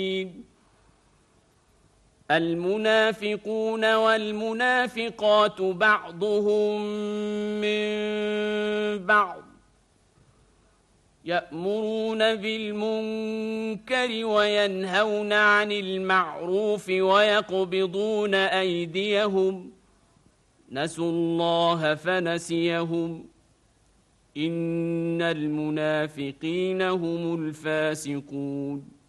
المنافقون والمنافقات بعضهم من بعض يأمرون بالمنكر وينهون عن المعروف ويقبضون أيديهم نسوا الله فنسيهم إن المنافقين هم الفاسقون